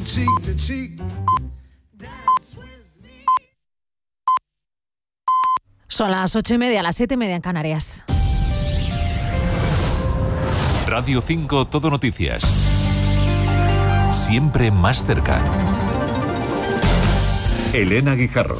Son las 8:30, las 7:30 en Canarias. Radio 5 Todo Noticias. Siempre más cerca. Elena Guijarro.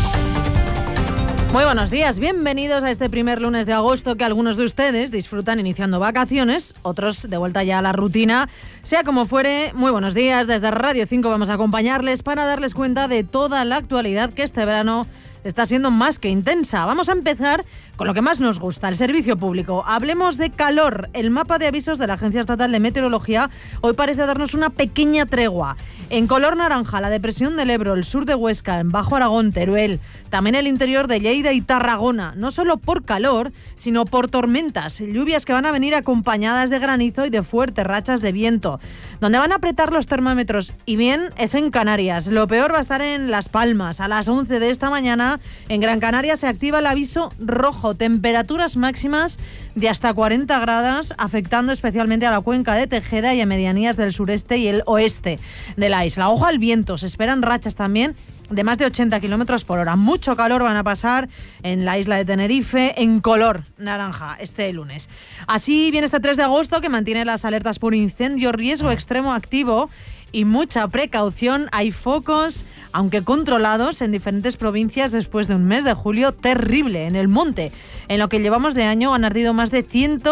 Muy buenos días, bienvenidos a este primer lunes de agosto que algunos de ustedes disfrutan iniciando vacaciones, otros de vuelta ya a la rutina. Sea como fuere, muy buenos días. Desde Radio 5 vamos a acompañarles para darles cuenta de toda la actualidad que este verano está siendo más que intensa. Vamos a empezar con lo que más nos gusta, el servicio público. Hablemos de calor. El mapa de avisos de la Agencia Estatal de Meteorología hoy parece darnos una pequeña tregua. En color naranja, la depresión del Ebro, el sur de Huesca, en Bajo Aragón, Teruel, también el interior de Lleida y Tarragona, no solo por calor, sino por tormentas, lluvias que van a venir acompañadas de granizo y de fuertes rachas de viento. Donde van a apretar los termómetros, y bien, es en Canarias. Lo peor va a estar en Las Palmas. A las 11 de esta mañana, en Gran Canaria se activa el aviso rojo, temperaturas máximas de hasta 40 grados, afectando especialmente a la cuenca de Tejeda y a medianías del sureste y el oeste de la isla. Ojo al viento, se esperan rachas también de más de 80 kilómetros por hora. Mucho calor van a pasar en la isla de Tenerife, en color naranja este lunes. Así viene este 3 de agosto, que mantiene las alertas por incendio, riesgo extremo activo y mucha precaución. Hay focos, aunque controlados, en diferentes provincias después de un mes de julio terrible. En el monte, en lo que llevamos de año, han ardido más de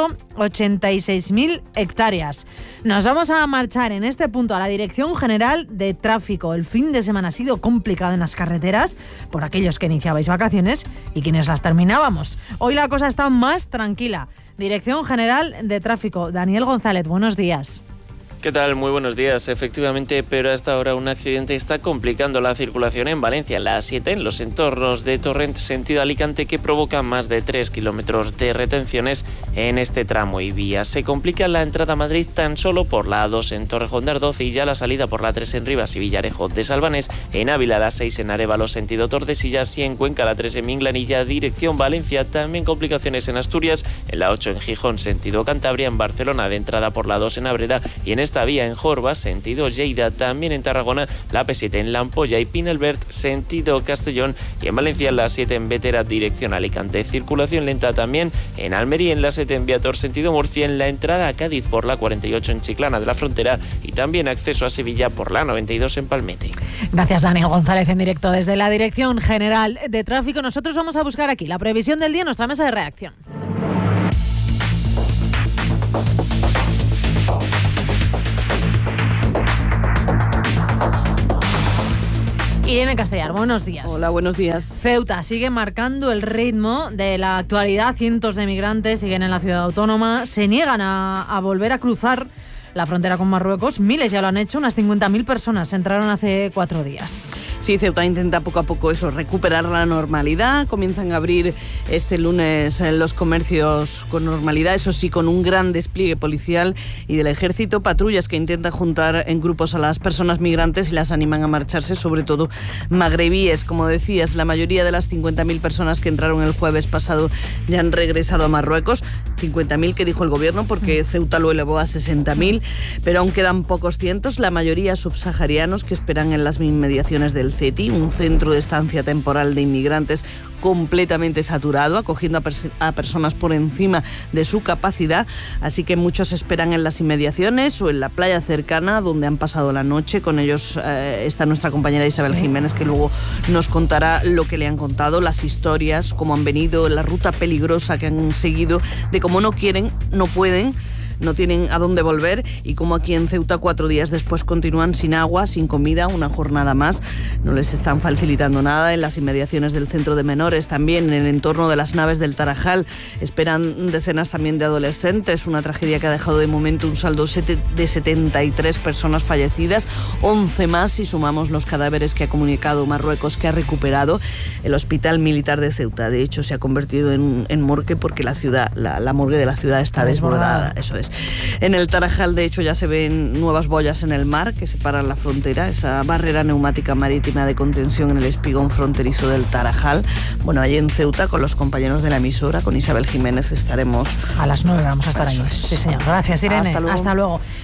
186.000 hectáreas. Nos vamos a marchar en este punto a la Dirección General de Tráfico. El fin de semana ha sido complicado en las carreteras por aquellos que iniciabais vacaciones y quienes las terminábamos. Hoy la cosa está más tranquila. Dirección General de Tráfico. Daniel González, buenos días. ¿Qué tal? Muy buenos días. Efectivamente, pero hasta ahora un accidente está complicando la circulación en Valencia, la A7, en los entornos de Torrent, sentido Alicante, que provoca más de 3 kilómetros de retenciones en este tramo y vía. Se complica la entrada a Madrid tan solo por la A2 en Torrejón de Ardoz y ya la salida por la 3 en Rivas y Villarejo de Salvanés, en Ávila la 6 en Arévalo, sentido Tordesillas, y en Cuenca la 3 en Minglanilla, dirección Valencia. También complicaciones en Asturias, en la 8 en Gijón, sentido Cantabria, en Barcelona de entrada por la 2 en Abrera y en esta vía en Jorba, sentido Lleida. También en Tarragona la P7 en La Ampolla y Pinelbert, sentido Castellón, y en Valencia la 7 en Bétera, dirección Alicante. Circulación lenta también en Almería, en la 7 en Viator, sentido Murcia, en la entrada a Cádiz por la 48 en Chiclana de la Frontera y también acceso a Sevilla por la 92 en Palmete. Gracias, Daniel González, en directo desde la Dirección General de Tráfico. Nosotros vamos a buscar aquí la previsión del día en nuestra mesa de redacción. Irene Castellar, buenos días. Hola, buenos días. Ceuta sigue marcando el ritmo de la actualidad. Cientos de migrantes siguen en la ciudad autónoma, se niegan a volver a cruzar la frontera con Marruecos. Miles ya lo han hecho, unas 50.000 personas entraron hace 4 días. Sí, Ceuta intenta poco a poco recuperar la normalidad. Comienzan a abrir este lunes los comercios con normalidad, eso sí, con un gran despliegue policial y del ejército. Patrullas que intentan juntar en grupos a las personas migrantes y las animan a marcharse, sobre todo magrebíes. Como decías, la mayoría de las 50.000 personas que entraron el jueves pasado ya han regresado a Marruecos. 50.000 que dijo el gobierno, porque Ceuta lo elevó a 60.000, pero aún quedan pocos cientos, la mayoría subsaharianos que esperan en las inmediaciones del CETI, un centro de estancia temporal de inmigrantes completamente saturado, acogiendo a personas por encima de su capacidad, así que muchos esperan en las inmediaciones o en la playa cercana donde han pasado la noche. Con ellos está nuestra compañera Isabel Jiménez, que luego nos contará lo que le han contado, las historias, cómo han venido, la ruta peligrosa que han seguido, de cómo no quieren, no pueden, no tienen a dónde volver, y como aquí en Ceuta 4 días después continúan sin agua, sin comida, una jornada más. No les están facilitando nada. En las inmediaciones del centro de menores, también en el entorno de las naves del Tarajal, esperan decenas también de adolescentes. Una tragedia que ha dejado de momento un saldo de 73 personas fallecidas, 11 más si sumamos los cadáveres que ha comunicado Marruecos que ha recuperado. El hospital militar de Ceuta, de hecho, se ha convertido en morgue porque la ciudad, la morgue de la ciudad está desbordada. Eso es. En el Tarajal, de hecho, ya se ven nuevas boyas en el mar que separan la frontera, esa barrera neumática marítima de contención en el espigón fronterizo del Tarajal. Bueno, allí en Ceuta, con los compañeros de la emisora, con Isabel Jiménez, estaremos... A las 9 vamos a estar ahí. Sí, señor. Gracias, Irene. Hasta luego. Hasta luego.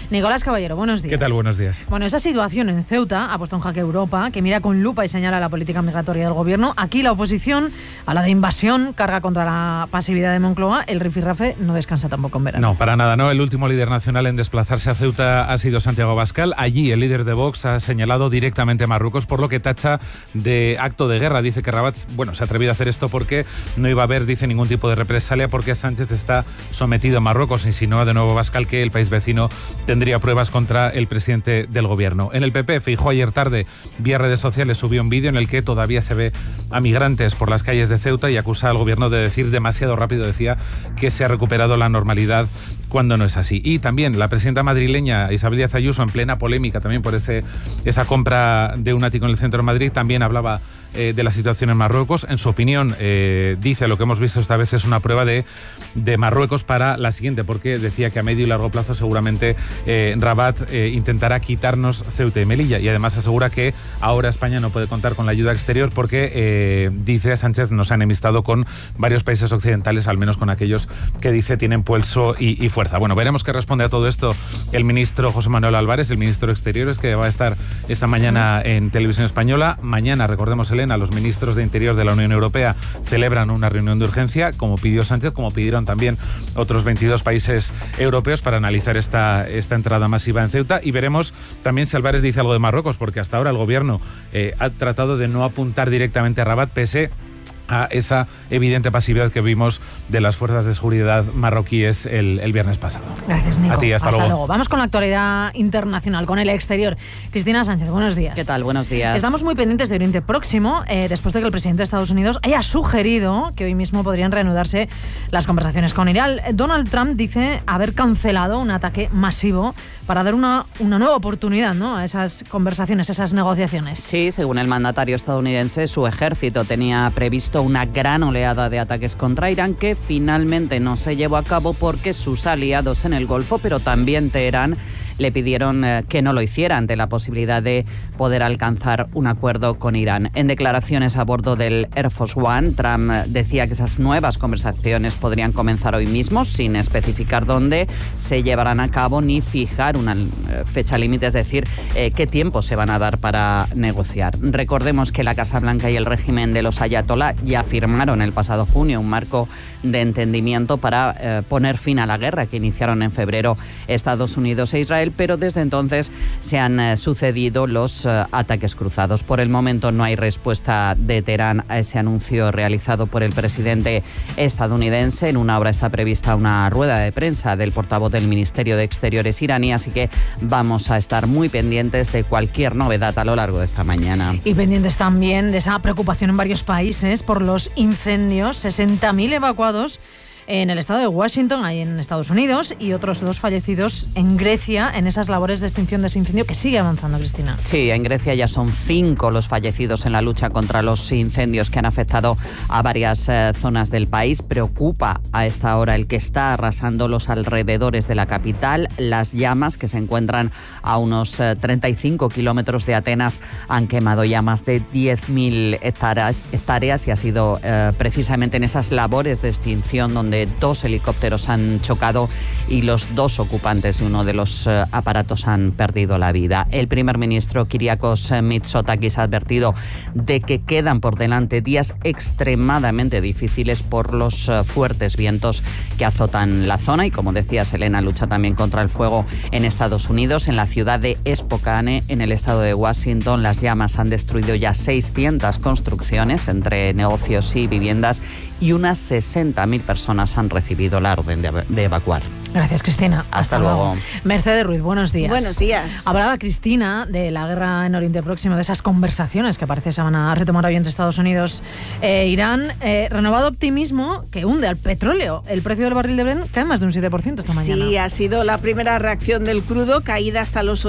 Nicolás Caballero, buenos días. ¿Qué tal? Buenos días. Bueno, esa situación en Ceuta ha puesto en jaque Europa, que mira con lupa y señala la política migratoria del gobierno. Aquí la oposición, a la de invasión, carga contra la pasividad de Moncloa. El rifirrafe no descansa tampoco en verano. No, para nada, no. El último líder nacional en desplazarse a Ceuta ha sido Santiago Abascal. Allí el líder de Vox ha señalado directamente a Marruecos, por lo que tacha de acto de guerra. Dice que Rabat, se ha atrevido a hacer esto porque no iba a haber, dice, ningún tipo de represalia porque Sánchez está sometido a Marruecos. Insinúa de nuevo Abascal que el país vecino tendría pruebas contra el presidente del gobierno. En el PP, Feijóo ayer tarde, vía redes sociales, subió un vídeo en el que todavía se ve a migrantes por las calles de Ceuta y acusa al gobierno de decir demasiado rápido, decía, que se ha recuperado la normalidad cuando no es así. Y también la presidenta madrileña Isabel Díaz Ayuso, en plena polémica también por esa compra de un ático en el centro de Madrid, también hablaba de la situación en Marruecos. En su opinión, dice, lo que hemos visto esta vez es una prueba de Marruecos para la siguiente, porque decía que a medio y largo plazo seguramente Rabat intentará quitarnos Ceuta y Melilla, y además asegura que ahora España no puede contar con la ayuda exterior porque, dice Sánchez, nos ha enemistado con varios países occidentales, al menos con aquellos que dice tienen pulso y fuerza. Bueno, veremos qué responde a todo esto el ministro José Manuel Álvarez, el ministro de Exteriores, que va a estar esta mañana en Televisión Española. Mañana, recordemos, Elena, los ministros de Interior de la Unión Europea celebran una reunión de urgencia, como pidió Sánchez, como pidieron también otros 22 países europeos, para analizar esta entrada masiva en Ceuta. Y veremos también si Álvarez dice algo de Marruecos, porque hasta ahora el gobierno ha tratado de no apuntar directamente a Rabat, pese a esa evidente pasividad que vimos de las fuerzas de seguridad marroquíes el viernes pasado. Gracias, Nico. A ti, hasta luego. Vamos con la actualidad internacional, con el exterior. Cristina Sánchez, buenos días. ¿Qué tal? Buenos días. Estamos muy pendientes de Oriente Próximo, después de que el presidente de Estados Unidos haya sugerido que hoy mismo podrían reanudarse las conversaciones con Irán. Donald Trump dice haber cancelado un ataque masivo para dar una nueva oportunidad, ¿no?, a esas conversaciones, esas negociaciones. Sí, según el mandatario estadounidense, su ejército tenía previsto una gran oleada de ataques contra Irán que finalmente no se llevó a cabo porque sus aliados en el Golfo, pero también Teherán, le pidieron que no lo hiciera ante la posibilidad de poder alcanzar un acuerdo con Irán. En declaraciones a bordo del Air Force One, Trump decía que esas nuevas conversaciones podrían comenzar hoy mismo, sin especificar dónde se llevarán a cabo ni fijar una fecha límite, es decir, qué tiempo se van a dar para negociar. Recordemos que la Casa Blanca y el régimen de los ayatolá ya firmaron el pasado junio un marco de entendimiento para poner fin a la guerra que iniciaron en febrero Estados Unidos e Israel, pero desde entonces se han sucedido los ataques cruzados. Por el momento no hay respuesta de Teherán a ese anuncio realizado por el presidente estadounidense. En una hora está prevista una rueda de prensa del portavoz del Ministerio de Exteriores iraní, así que vamos a estar muy pendientes de cualquier novedad a lo largo de esta mañana. Y pendientes también de esa preocupación en varios países por los incendios. 60.000 evacuados en el estado de Washington, ahí en Estados Unidos, y otros 2 fallecidos en Grecia en esas labores de extinción de ese incendio que sigue avanzando, Cristina. Sí, en Grecia ya son 5 los fallecidos en la lucha contra los incendios que han afectado a varias zonas del país. Preocupa a esta hora el que está arrasando los alrededores de la capital. Las llamas, que se encuentran a unos 35 kilómetros de Atenas, han quemado ya más de 10.000 hectáreas y ha sido precisamente en esas labores de extinción donde 2 helicópteros han chocado y los 2 ocupantes de uno de los aparatos han perdido la vida. El primer ministro Kyriakos Mitsotakis ha advertido de que quedan por delante días extremadamente difíciles por los fuertes vientos que azotan la zona y, como decía Selena, lucha también contra el fuego en Estados Unidos. En la ciudad de Spokane, en el estado de Washington, las llamas han destruido ya 600 construcciones entre negocios y viviendas y unas 60.000 personas han recibido la orden de evacuar. Gracias, Cristina. Hasta luego. Mercedes Ruiz, buenos días. Buenos días. Hablaba Cristina de la guerra en Oriente Próximo, de esas conversaciones que parece se van a retomar hoy entre Estados Unidos e Irán. Renovado optimismo que hunde al petróleo. El precio del barril de Brent cae más de un 7% esta mañana. Sí, ha sido la primera reacción del crudo, caída hasta los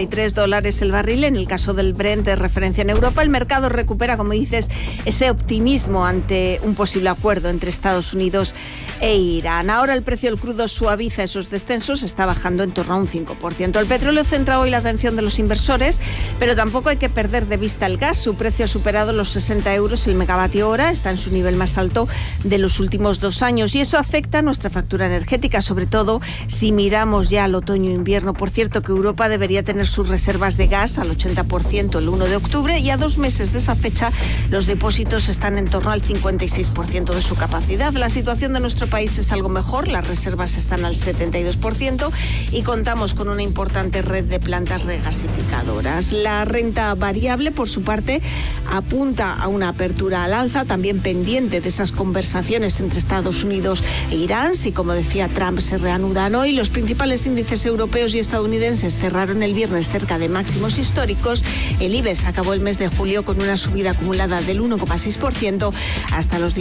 $83 el barril. En el caso del Brent de referencia en Europa, el mercado recupera, como dices, ese optimismo ante un posible acuerdo entre Estados Unidos e Irán. Ahora el precio del crudo suaviza esos descensos, está bajando en torno a un 5%. El petróleo centra hoy la atención de los inversores, pero tampoco hay que perder de vista el gas. Su precio ha superado los 60 euros el megavatio hora, está en su nivel más alto de los últimos 2 años y eso afecta a nuestra factura energética, sobre todo si miramos ya al otoño-invierno. Por cierto, que Europa debería tener sus reservas de gas al 80% el 1 de octubre y a 2 meses de esa fecha los depósitos están en torno al 56% de su capacidad. La situación de nuestro país es algo mejor, las reservas están al 72% y contamos con una importante red de plantas regasificadoras. La renta variable, por su parte, apunta a una apertura al alza, también pendiente de esas conversaciones entre Estados Unidos e Irán. Si, como decía Trump, se reanudan hoy, los principales índices europeos y estadounidenses cerraron el viernes cerca de máximos históricos. El IBEX acabó el mes de julio con una subida acumulada del 1,6% hasta los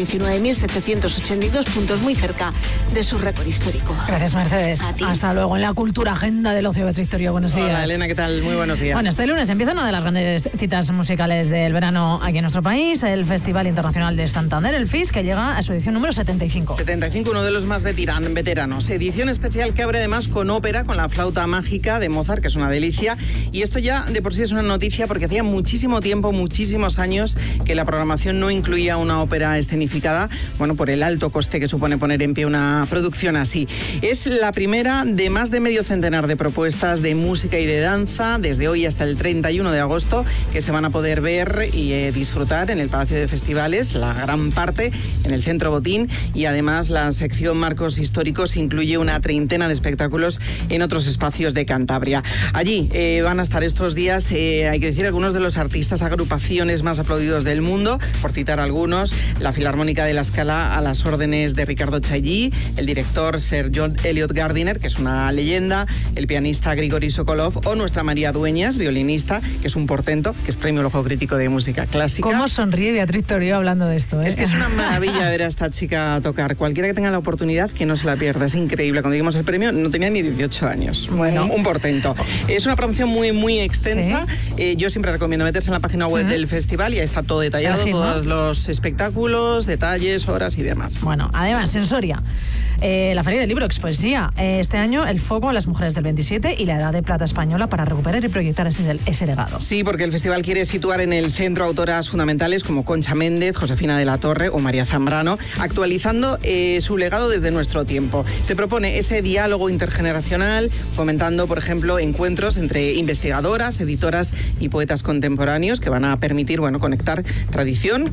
19.782 puntos, muy cerca de su récord histórico. Gracias, Mercedes. Hasta luego. En la cultura agenda del ocio, Beatriz Torio, buenos días. Hola, Elena, ¿qué tal? Muy buenos días. Bueno, este lunes empieza una de las grandes citas musicales del verano aquí en nuestro país, el Festival Internacional de Santander, el FIS, que llega a su edición número 75. 75, uno de los más veteranos. Edición especial que abre además con ópera, con la flauta mágica de Mozart, que es una delicia. Y esto ya de por sí es una noticia porque hacía muchísimo tiempo, muchísimos años, que la programación no incluía una ópera escenificada, bueno, por el alto coste que supone poner en pie una producción así. Es la primera de más de medio centenar de propuestas de música y de danza, desde hoy hasta el 31 de agosto, que se van a poder ver y disfrutar en el Palacio de Festivales, la gran parte en el Centro Botín, y además la sección Marcos Históricos incluye una treintena de espectáculos en otros espacios de Cantabria. Allí van a estar estos días, hay que decir, algunos de los artistas, agrupaciones más aplaudidos del mundo, por citar algunos: la Filarmónica de la Scala a las órdenes de Ricardo Chailly, el director Sir John Eliot Gardiner, que es una leyenda, el pianista Grigori Sokolov o nuestra María Dueñas, violinista, que es un portento, que es premio Ojo Crítico de música clásica. ¿Cómo sonríe Beatriz Torio hablando de esto? Es que es una maravilla ver a esta chica tocar. Cualquiera que tenga la oportunidad, que no se la pierda. Es increíble. Cuando dimos el premio no tenía ni 18 años. Bueno, un portento. Es una programación muy, muy extensa. ¿Sí? Yo siempre recomiendo meterse en la página web del festival y ahí está todo detallado, todos los espectáculos, detalles, horas y demás. Bueno, además, en Soria, la Feria del Libro Expoesía. Este año el foco a las mujeres del 27 y la Edad de Plata española para recuperar y proyectar ese legado. Sí, porque el festival quiere situar en el centro autoras fundamentales como Concha Méndez, Josefina de la Torre o María Zambrano, actualizando su legado desde nuestro tiempo. Se propone ese diálogo intergeneracional, fomentando, por ejemplo, encuentros entre investigadoras, editoras y poetas contemporáneos que van a permitir, bueno, conectar tradición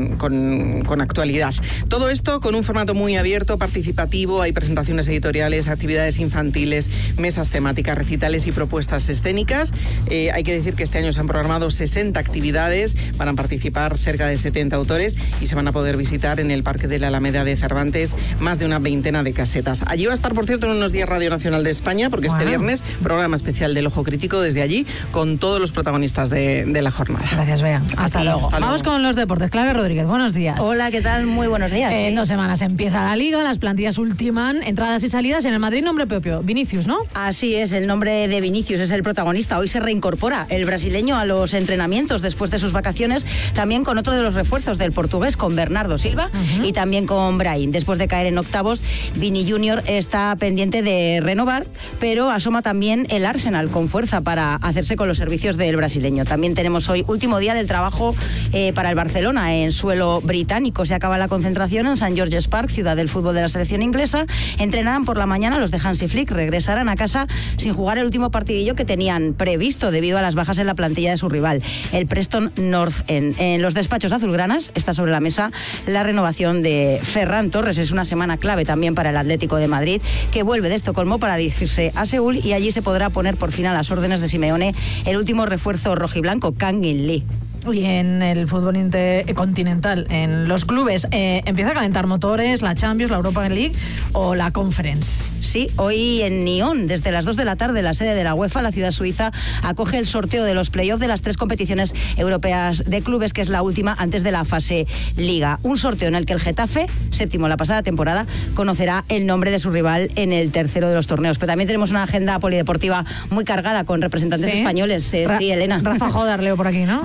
con actualidad. Todo esto con un formato muy abierto, participativo. Hay presentaciones editoriales, actividades infantiles, mesas temáticas, recitales y propuestas escénicas. Hay que decir que este año se han programado 60 actividades, van a participar cerca de 70 autores y se van a poder visitar en el Parque de la Alameda de Cervantes más de una veintena de casetas. Allí va a estar, por cierto, en unos días Radio Nacional de España, porque este viernes programa especial del Ojo Crítico desde allí con todos los protagonistas de la jornada. Gracias, Bea. Hasta luego. Vamos con los deportes. Clara Rodríguez, buenos días. Hola, ¿qué tal? Muy buenos días. En 2 semanas empieza la Liga, las plantillas ultiman entradas y salidas. En el Madrid, nombre propio, Vinicius, ¿no? Así es, el nombre de Vinicius es el protagonista. Hoy se reincorpora el brasileño a los entrenamientos después de sus vacaciones, también con otro de los refuerzos del portugués, con Bernardo Silva y también con Brahim. Después de caer en octavos, Vini Junior está pendiente de renovar, pero asoma también el Arsenal con fuerza para hacerse con los servicios del brasileño. También tenemos hoy último día del trabajo para el Barcelona en suelo británico. Se acaba la concentración en St. George's Park, ciudad del fútbol de la selección inglesa. Entrenarán por la mañana los de Hansi Flick, regresarán a casa sin jugar el último partidillo que tenían previsto debido a las bajas en la plantilla de su rival, el Preston North End. En los despachos azulgranas está sobre la mesa la renovación de Ferran Torres. Es una semana clave también para el Atlético de Madrid, que vuelve de Estocolmo para dirigirse a Seúl y allí se podrá poner por fin a las órdenes de Simeone el último refuerzo rojiblanco, Kang In Lee. Y en el fútbol continental, en los clubes, ¿empieza a calentar motores la Champions, la Europa League o la Conference? Sí, hoy en Nyon, desde las 2 de la tarde, la sede de la UEFA, la ciudad suiza, acoge el sorteo de los playoffs de las 3 competiciones europeas de clubes, que es la última antes de la fase Liga. Un sorteo en el que el Getafe, séptimo la pasada temporada, conocerá el nombre de su rival en el tercero de los torneos. Pero también tenemos una agenda polideportiva muy cargada con representantes españoles. Sí, Elena. Rafa Jodar, leo por aquí, ¿no? Rafa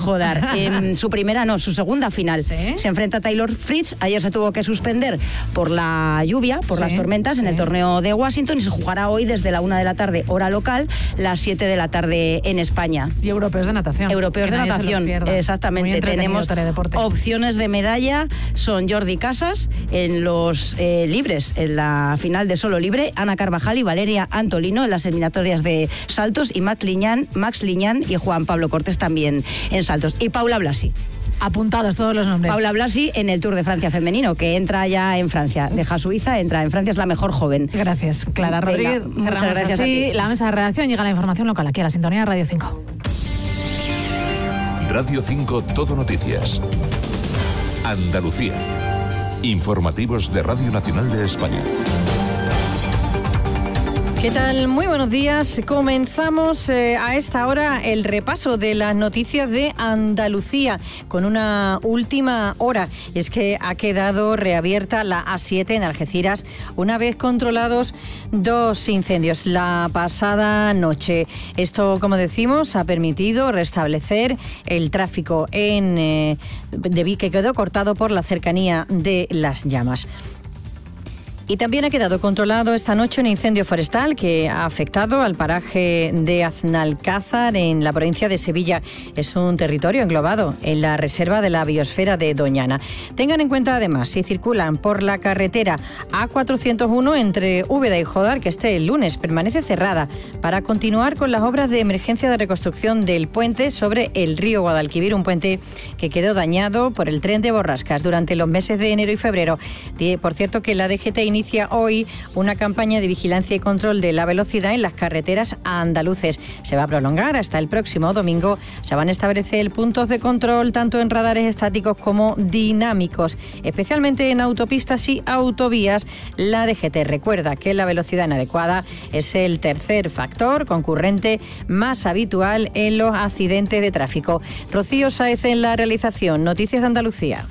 Jodar. Su segunda final. ¿Sí? Se enfrenta a Taylor Fritz. Ayer se tuvo que suspender por la lluvia, por las tormentas en el torneo de Washington, y se jugará hoy desde la 1 de la tarde, hora local, las 7 de la tarde en España. Y europeos de natación. Europeos de natación, exactamente. Tenemos opciones de medalla. Son Jordi Casas en los libres, en la final de solo libre, Ana Carvajal y Valeria Antolino en las eliminatorias de saltos, y Max Liñán y Juan Pablo Cortés también en saltos. Y Paula Blasi. Apuntados todos los nombres. Paula Blasi en el Tour de Francia femenino, que entra ya en Francia. Deja Suiza, entra en Francia, es la mejor joven. Gracias, Clara Rodríguez. Muchas gracias. Así, la mesa de redacción, llega la información local aquí a la sintonía de Radio 5. Radio 5 Todo Noticias. Andalucía. Informativos de Radio Nacional de España. ¿Qué tal? Muy buenos días. Comenzamos a esta hora el repaso de las noticias de Andalucía con una última hora. Es que ha quedado reabierta la A7 en Algeciras una vez controlados 2 incendios la pasada noche. Esto, como decimos, ha permitido restablecer el tráfico que quedó cortado por la cercanía de las llamas. Y también ha quedado controlado esta noche un incendio forestal que ha afectado al paraje de Aznalcázar en la provincia de Sevilla. Es un territorio englobado en la reserva de la biosfera de Doñana. Tengan en cuenta además, si circulan por la carretera A401 entre Úbeda y Jodar, que este lunes permanece cerrada para continuar con las obras de emergencia de reconstrucción del puente sobre el río Guadalquivir, un puente que quedó dañado por el tren de borrascas durante los meses de enero y febrero. Por cierto, que la DGT inicia hoy una campaña de vigilancia y control de la velocidad en las carreteras andaluces. Se va a prolongar hasta el próximo domingo. Se van a establecer puntos de control tanto en radares estáticos como dinámicos, especialmente en autopistas y autovías. La DGT recuerda que la velocidad inadecuada es el tercer factor concurrente más habitual en los accidentes de tráfico. Rocío Sáez en la realización. Noticias de Andalucía.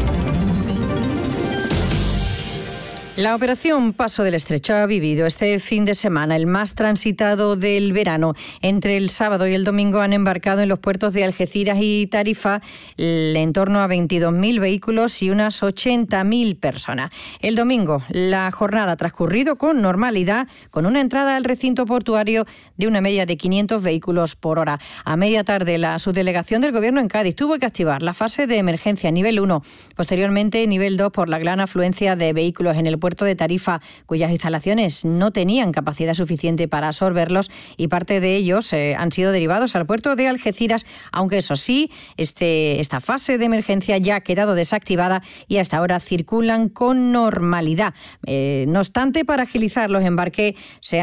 La operación Paso del Estrecho ha vivido este fin de semana el más transitado del verano. Entre el sábado y el domingo han embarcado en los puertos de Algeciras y Tarifa en torno a 22.000 vehículos y unas 80.000 personas. El domingo la jornada ha transcurrido con normalidad, con una entrada al recinto portuario de una media de 500 vehículos por hora. A media tarde la subdelegación del Gobierno en Cádiz tuvo que activar la fase de emergencia nivel 1, posteriormente nivel 2 por la gran afluencia de vehículos en el puerto de Tarifa, cuyas instalaciones no tenían capacidad suficiente para absorberlos, y parte de ellos han sido derivados al puerto de Algeciras, aunque eso sí, esta fase de emergencia ya ha quedado desactivada y hasta ahora circulan con normalidad. No obstante, para agilizar los embarques se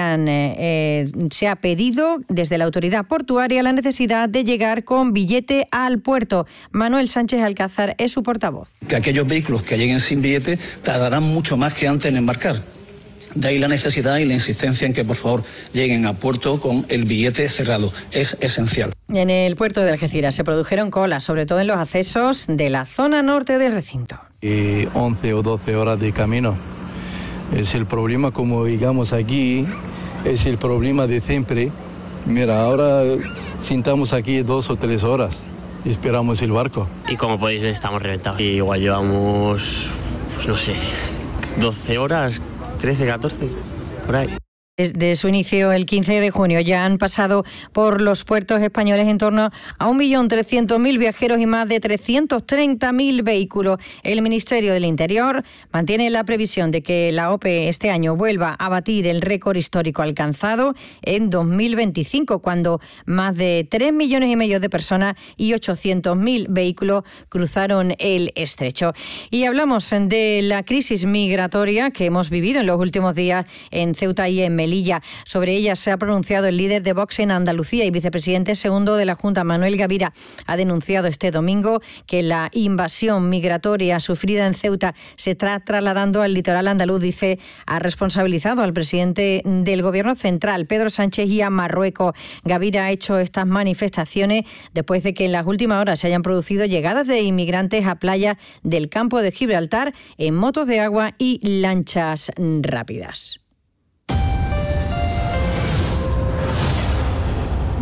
ha pedido desde la autoridad portuaria la necesidad de llegar con billete al puerto. Manuel Sánchez Alcázar es su portavoz. Que aquellos vehículos que lleguen sin billete tardarán mucho más que antes en embarcar. De ahí la necesidad y la insistencia en que por favor lleguen a puerto con el billete cerrado. Es esencial. En el puerto de Algeciras se produjeron colas, sobre todo en los accesos de la zona norte del recinto. 11 o 12 horas de camino. Es el problema, como llegamos aquí, es el problema de siempre. Mira, ahora sentamos aquí 2 o 3 horas y esperamos el barco. Y como podéis ver, estamos reventados. Y igual llevamos, pues no sé, 12 horas, 13, 14, por ahí. Desde su inicio, el 15 de junio, ya han pasado por los puertos españoles en torno a 1.300.000 viajeros y más de 330.000 vehículos. El Ministerio del Interior mantiene la previsión de que la OPE este año vuelva a batir el récord histórico alcanzado en 2025, cuando más de 3,5 millones de personas y 800.000 vehículos cruzaron el estrecho. Y hablamos de la crisis migratoria que hemos vivido en los últimos días en Ceuta y en Melilla. Sobre ella se ha pronunciado el líder de Vox en Andalucía y vicepresidente segundo de la Junta, Manuel Gavira. Ha denunciado este domingo que la invasión migratoria sufrida en Ceuta se está trasladando al litoral andaluz. Dice, ha responsabilizado al presidente del Gobierno central, Pedro Sánchez, y a Marruecos. Gavira ha hecho estas manifestaciones después de que en las últimas horas se hayan producido llegadas de inmigrantes a playas del campo de Gibraltar en motos de agua y lanchas rápidas.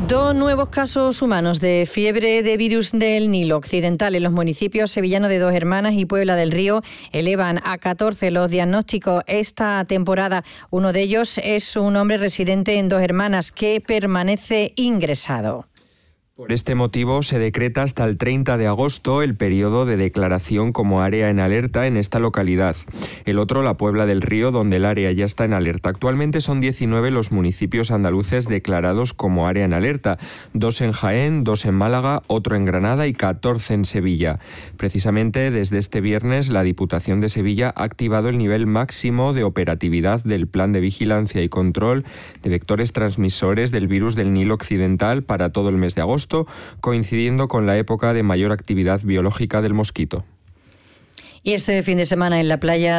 2 nuevos casos humanos de fiebre de virus del Nilo Occidental en los municipios sevillanos de Dos Hermanas y Puebla del Río elevan a 14 los diagnósticos esta temporada. Uno de ellos es un hombre residente en Dos Hermanas que permanece ingresado. Por este motivo se decreta hasta el 30 de agosto el periodo de declaración como área en alerta en esta localidad. El otro, la Puebla del Río, donde el área ya está en alerta. Actualmente son 19 los municipios andaluces declarados como área en alerta, 2 en Jaén, 2 en Málaga, otro en Granada y 14 en Sevilla. Precisamente desde este viernes la Diputación de Sevilla ha activado el nivel máximo de operatividad del Plan de Vigilancia y Control de Vectores Transmisores del virus del Nilo Occidental para todo el mes de agosto, coincidiendo con la época de mayor actividad biológica del mosquito. Y este fin de semana en la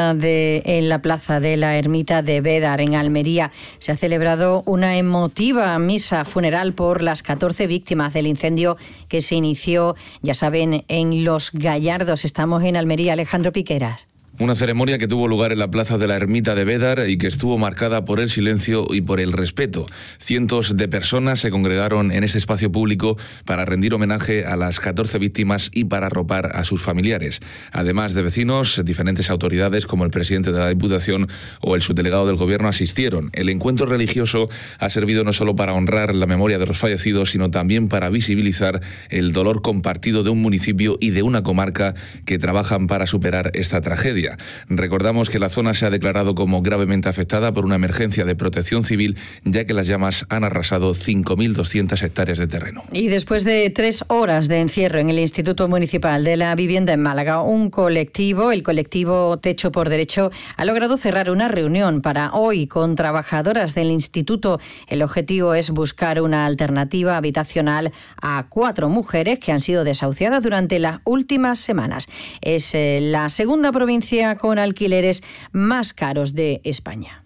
plaza de la Ermita de Bédar, en Almería, se ha celebrado una emotiva misa funeral por las 14 víctimas del incendio que se inició, ya saben, en Los Gallardos. Estamos en Almería. Alejandro Piqueras. Una ceremonia que tuvo lugar en la plaza de la Ermita de Bédar y que estuvo marcada por el silencio y por el respeto. Cientos de personas se congregaron en este espacio público para rendir homenaje a las 14 víctimas y para arropar a sus familiares. Además de vecinos, diferentes autoridades como el presidente de la Diputación o el subdelegado del Gobierno asistieron. El encuentro religioso ha servido no solo para honrar la memoria de los fallecidos, sino también para visibilizar el dolor compartido de un municipio y de una comarca que trabajan para superar esta tragedia. Recordamos que la zona se ha declarado como gravemente afectada por una emergencia de protección civil, ya que las llamas han arrasado 5.200 hectáreas de terreno. Y después de 3 horas de encierro en el Instituto Municipal de la Vivienda en Málaga, el colectivo Techo por Derecho, ha logrado cerrar una reunión para hoy con trabajadoras del instituto. El objetivo es buscar una alternativa habitacional a 4 mujeres que han sido desahuciadas durante las últimas semanas. Es la segunda provincia con alquileres más caros de España.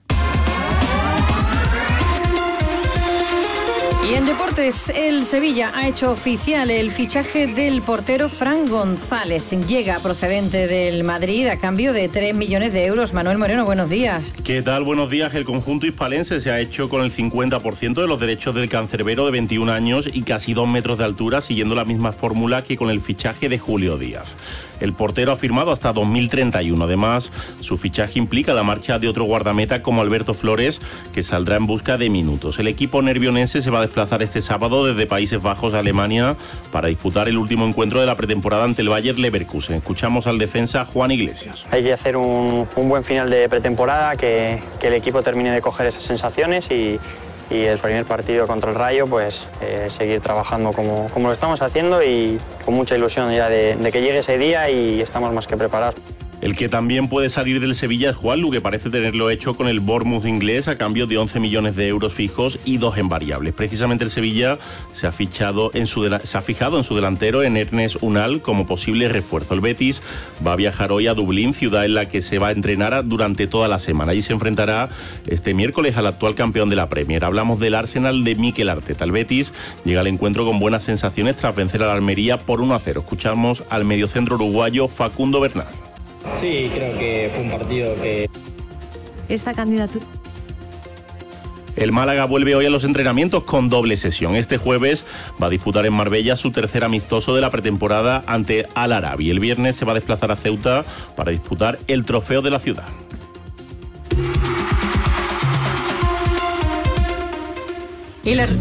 Y en deportes, el Sevilla ha hecho oficial el fichaje del portero Fran González. Llega procedente del Madrid a cambio de 3 millones de euros. Manuel Moreno, buenos días. ¿Qué tal? Buenos días. El conjunto hispalense se ha hecho con el 50% de los derechos del cancerbero de 21 años y casi 2 metros de altura, siguiendo la misma fórmula que con el fichaje de Julio Díaz. El portero ha firmado hasta 2031. Además, su fichaje implica la marcha de otro guardameta como Alberto Flores, que saldrá en busca de minutos. El equipo nervionense se va a desplazar este sábado desde Países Bajos a Alemania para disputar el último encuentro de la pretemporada ante el Bayer Leverkusen. Escuchamos al defensa Juan Iglesias. Hay que hacer un buen final de pretemporada, que el equipo termine de coger esas sensaciones y el primer partido contra el Rayo, pues seguir trabajando como lo estamos haciendo y con mucha ilusión ya de que llegue ese día y estamos más que preparados. El que también puede salir del Sevilla es Juanlu, que parece tenerlo hecho con el Bournemouth inglés a cambio de 11 millones de euros fijos y 2 en variables. Precisamente el Sevilla se ha fijado en su delantero, en Ernest Unal, como posible refuerzo. El Betis va a viajar hoy a Dublín, ciudad en la que se va a entrenar durante toda la semana. Allí se enfrentará este miércoles al actual campeón de la Premier. Hablamos del Arsenal de Mikel Arteta. El Betis llega al encuentro con buenas sensaciones tras vencer a la Almería por 1-0. Escuchamos al mediocentro uruguayo Facundo Bernal. Sí, creo que fue un partido que... Esta candidatura... El Málaga vuelve hoy a los entrenamientos con doble sesión. Este jueves va a disputar en Marbella su tercer amistoso de la pretemporada ante Al Arabi. El viernes se va a desplazar a Ceuta para disputar el trofeo de la ciudad. Y la...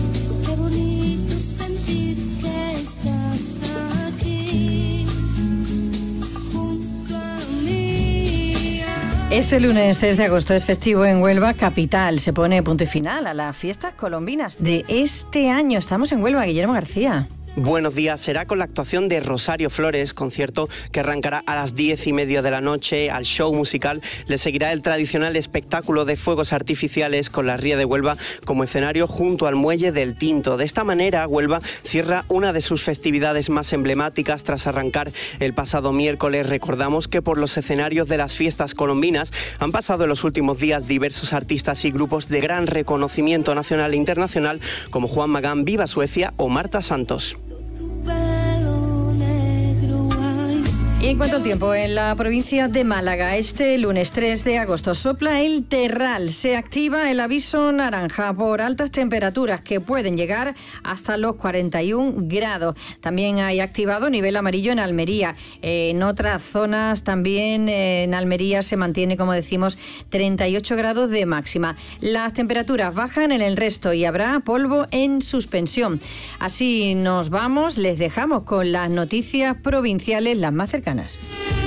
Este lunes 3 de agosto es festivo en Huelva capital. Se pone punto y final a las fiestas colombinas de este año. Estamos en Huelva, Guillermo García. Buenos días. Será con la actuación de Rosario Flores, concierto que arrancará a las 10:30 de la noche. Al show musical le seguirá el tradicional espectáculo de fuegos artificiales con la Ría de Huelva como escenario junto al Muelle del Tinto. De esta manera, Huelva cierra una de sus festividades más emblemáticas tras arrancar el pasado miércoles. Recordamos que por los escenarios de las fiestas colombinas han pasado en los últimos días diversos artistas y grupos de gran reconocimiento nacional e internacional como Juan Magán, Viva Suecia o Marta Santos. Y en cuanto al tiempo, en la provincia de Málaga, este lunes 3 de agosto sopla el terral. Se activa el aviso naranja por altas temperaturas que pueden llegar hasta los 41 grados. También hay activado nivel amarillo en Almería. En otras zonas también en Almería se mantiene, como decimos, 38 grados de máxima. Las temperaturas bajan en el resto y habrá polvo en suspensión. Así nos vamos, les dejamos con las noticias provinciales las más cercanas.